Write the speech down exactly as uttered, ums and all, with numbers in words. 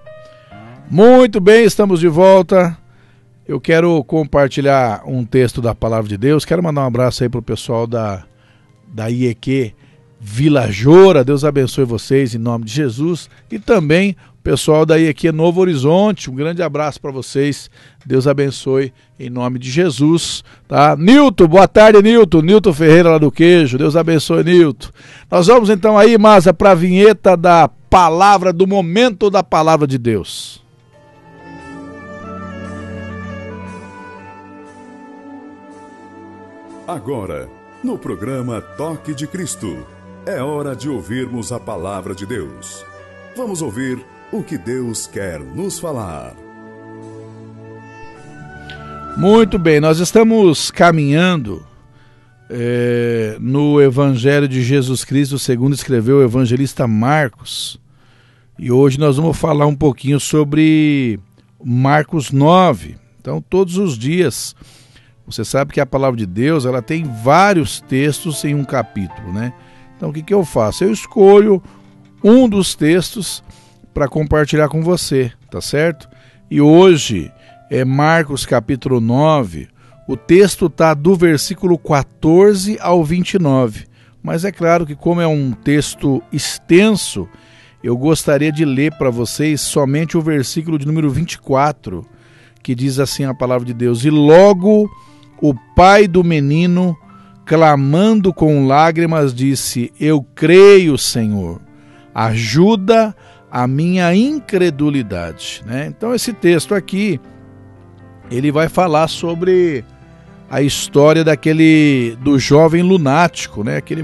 Muito bem, estamos de volta. Eu quero compartilhar um texto da Palavra de Deus. Quero mandar um abraço aí para o pessoal da, da I E Q Vila Jora. Deus abençoe vocês em nome de Jesus. E também o pessoal da I E Q Novo Horizonte. Um grande abraço para vocês. Deus abençoe em nome de Jesus. Tá? Nilton, boa tarde, Nilton. Nilton Ferreira lá do Queijo. Deus abençoe, Nilton. Nós vamos então aí, Masa, para a vinheta da palavra, do momento da Palavra de Deus. Agora, no programa Toque de Cristo, é hora de ouvirmos a Palavra de Deus. Vamos ouvir o que Deus quer nos falar. Muito bem, nós estamos caminhando é, no Evangelho de Jesus Cristo, segundo escreveu o evangelista Marcos. E hoje nós vamos falar um pouquinho sobre Marcos nove. Então, todos os dias... Você sabe que a Palavra de Deus, ela tem vários textos em um capítulo, né? Então o que, que eu faço? Eu escolho um dos textos para compartilhar com você, tá certo? E hoje é Marcos capítulo nove, o texto está do versículo quatorze ao vinte e nove. Mas é claro que como é um texto extenso, eu gostaria de ler para vocês somente o versículo de número vinte e quatro, que diz assim a Palavra de Deus: E logo... o pai do menino, clamando com lágrimas, disse: Eu creio, Senhor, ajuda a minha incredulidade. Né? Então esse texto aqui, ele vai falar sobre a história daquele, do jovem lunático, né? Aquele